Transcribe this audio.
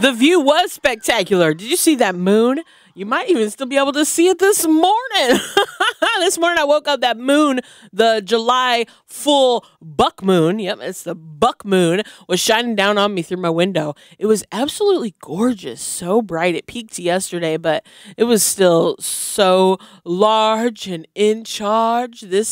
The view was spectacular. Did you see that moon? You might even still be able to see it this morning. This morning I woke up, that moon, the July full buck moon, yep, it's the buck moon, was shining down on me through my window. It was absolutely gorgeous, so bright. It peaked yesterday, but it was still so large and in charge this